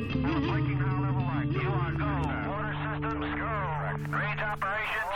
Blinking high level light. You are go. Water systems, go. Range operation.